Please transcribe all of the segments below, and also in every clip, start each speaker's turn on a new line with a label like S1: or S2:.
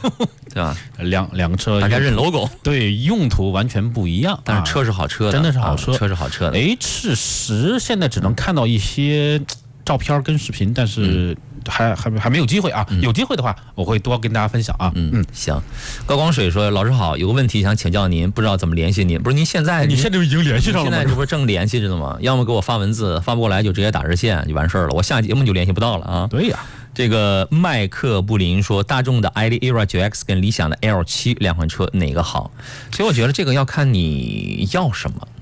S1: 对吧？
S2: 两个车
S1: 大家认 logo，
S2: 对，用途完全不一样，
S1: 但是车是好车的，
S2: 真的是好车，
S1: 车是好车的。
S2: H10现在只能看到一些照片跟视频，但是还没有机会啊。有机会的话，我会多跟大家分享啊。
S1: 行。高光水说：“老师好，有个问题想请教您，不知道怎么联系您。不是您现在
S2: 已经联系上了吗？
S1: 现在这不是正联系着呢吗？要么给我发文字，发不过来就直接打热线就完事儿了。我下节目就联系不到了啊。”
S2: 对呀。
S1: 这个麦克布林说，大众的 ID ERA 9X 跟理想的 L7两款车哪个好？其实我觉得这个要看你要什么。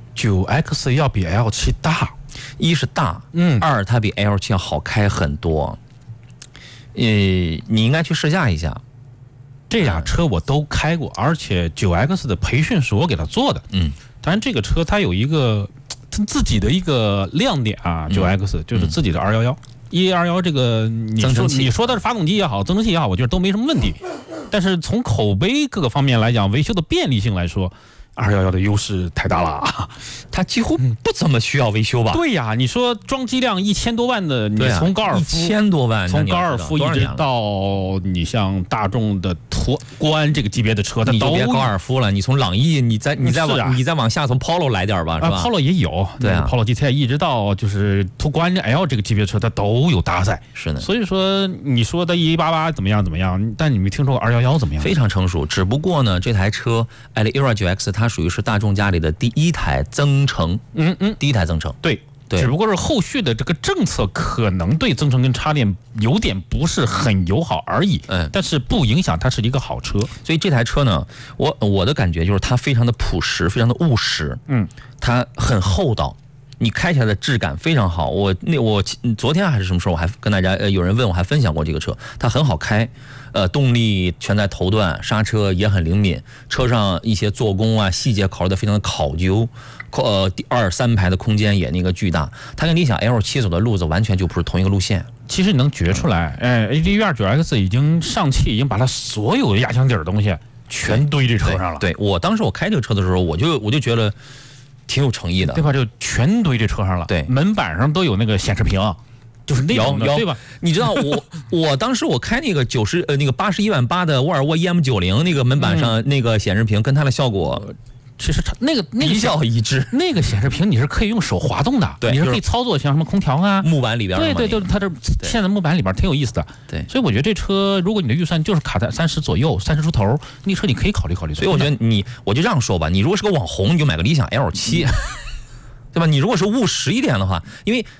S2: 9X 要比 L7大，
S1: 一是大，二它比 L7要好开很多。你应该去试驾一下。
S2: 这俩车我都开过，而且 9X 的培训是我给他做的。当然这个车它有一个它自己的一个亮点啊，9X 就是自己的211。121这个你说的是发动机也好，增程器也好，我觉得都没什么问题。但是从口碑各个方面来讲，维修的便利性来说，211的优势太大了，
S1: 它几乎不怎么需要维修吧？
S2: 对呀，你说装机量1000多万的，你从高尔夫
S1: 1000多万，
S2: 从高尔夫一直到你像大众的途观这个级别的车，它都
S1: 别高尔夫了，你从朗逸，你再往下从 Polo 来点吧，是吧
S2: ？Polo 也有，
S1: 对啊
S2: ，Polo GTI 一直到就是途观 L 这个级别的车，它都有搭载。
S1: 是的，
S2: 所以说你说的188怎么样，但你没听说过211怎么样？
S1: 非常成熟，只不过呢，这台车 ERA 9X 它属于是大众家里的第一台增程，第一台增程，
S2: 对，只不过是后续的这个政策可能对增程跟插电有点不是很友好而已，但是不影响它是一个好车。
S1: 所以这台车呢，我的感觉就是它非常的朴实，非常的务实，它很厚道。你开起来的质感非常好，我昨天还是什么时候，我还跟大家有人问我还分享过这个车，它很好开，动力全在头段，刹车也很灵敏，车上一些做工啊细节考虑的非常的考究，第2、3排的空间也那个巨大，它跟理想 L7 走的路子完全就不是同一个路线。
S2: 其实你能觉出来，ADV 9X 已经上汽已经把它所有的压箱底的东西全堆这车上了。
S1: 对，我当时我开这个车的时候，我就觉得挺有诚意的，
S2: 对吧？就全堆这车上了。
S1: 对，
S2: 门板上都有那个显示屏，就是那种的，对吧？
S1: 你知道我当时我开那个81.8万的沃尔沃 EM90那个门板上那个显示屏，跟它的效果
S2: 其实那个
S1: 比较一致。
S2: 那个显示屏你是可以用手滑动的，
S1: 对，
S2: 你是可以操作，像什么空调啊，
S1: 木板里边。
S2: 对，它这现在木板里边挺有意思的。
S1: 对，
S2: 所以我觉得这车，如果你的预算就是卡在30左右，30出头，那车你可以考虑。
S1: 所以我觉得我就这样说吧，你如果是个网红，你就买个理想 L7，对吧？你如果是务实一点的话，因为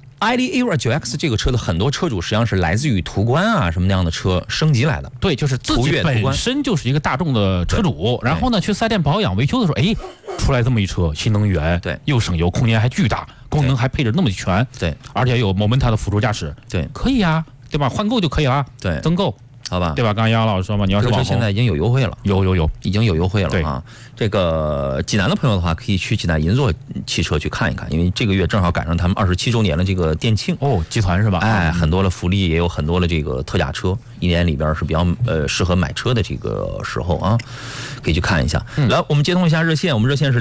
S1: ERA 9X 这个车的很多车主实际上是来自于途观啊什么那样的车升级来的。
S2: 对，就是自己本身就是一个大众的车主，然后呢去4S店保养维修的时候，出来这么一车，新能源，
S1: 对，
S2: 又省油，空间还巨大，功能还配置那么全，
S1: 对，
S2: 而且有 Momenta 的辅助驾驶，
S1: 对，
S2: 可以啊，对吧？换购就可以了，
S1: 对，
S2: 增购。
S1: 好吧，
S2: 对吧？刚刚杨老师说嘛，你要是网红，
S1: 现在已经有优惠了，已经有优惠了啊！这个济南的朋友的话，可以去济南银座汽车去看一看，因为这个月正好赶上他们27周年的这个店庆
S2: 集团是吧？
S1: 很多的福利，也有很多的这个特价车，一年里边是比较适合买车的这个时候啊，可以去看一下。来，我们接通一下热线，我们热线是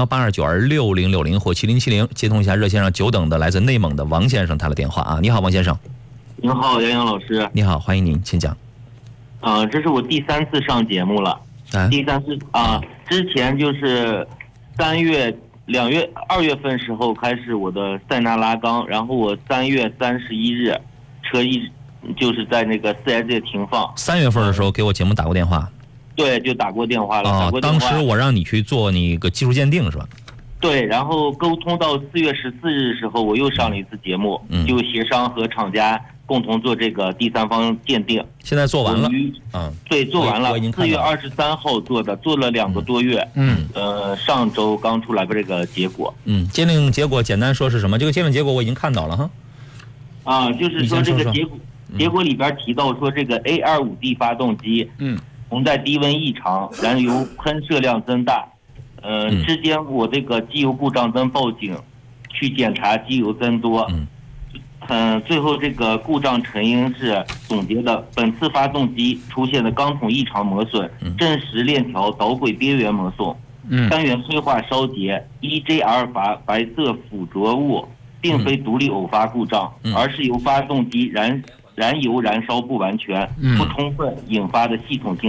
S1: 053182926060或7070，接通一下热线上久等的来自内蒙的王先生他的电话啊！你好，王先生。
S3: 你好，杨老师。
S1: 你好，欢迎您，请讲。
S3: 这是我第3次上节目了。第3次之前就是2月份时候开始我的塞纳拉缸，然后我3月31日车就是在那个4S店停放。
S1: 3月份的时候给我节目打过电话。
S3: 对，就打过电话了。
S1: 当时我让你去做那个技术鉴定是吧？
S3: 对，然后沟通到4月14日的时候，我又上了一次节目，就协商和厂家共同做这个第三方鉴定。
S1: 现在做完了，
S3: 对，做完了。4月23号做的，做了2个多月。上周刚出来个这个结果。
S1: 鉴定结果简单说是什么？这个鉴定结果我已经看到了哈。
S3: 就是说这个结果里边提到说这个 A25D 发动机，存在低温异常，燃油喷射量增大。之间我这个机油故障灯报警，去检查机油增多。最后这个故障成因是总结的，本次发动机出现的钢筒异常磨损，正时链条导轨边缘磨损，单元催化烧结，EJ 白色附着物，并非独立偶发故障，而是由发动机燃油燃烧不完全、不充分引发的系统性